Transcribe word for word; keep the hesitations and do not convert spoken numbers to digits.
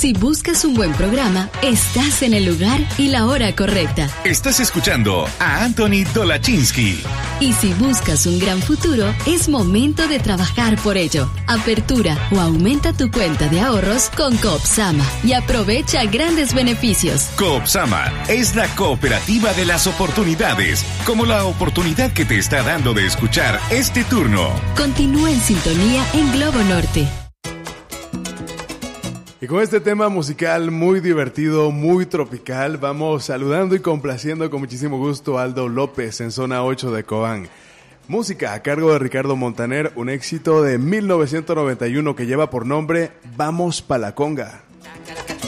Si buscas un buen programa, estás en el lugar y la hora correcta. Estás escuchando a Anthony Dolachinsky. Y si buscas un gran futuro, es momento de trabajar por ello. Apertura o aumenta tu cuenta de ahorros con Coopsama y aprovecha grandes beneficios. Coopsama es la cooperativa de las oportunidades, como la oportunidad que te está dando de escuchar este turno. Continúa en sintonía en Globo Norte. Y con este tema musical muy divertido, muy tropical, vamos saludando y complaciendo con muchísimo gusto a Aldo López en zona ocho de Cobán. Música a cargo de Ricardo Montaner, un éxito de mil novecientos noventa y uno que lleva por nombre Vamos pa' la conga.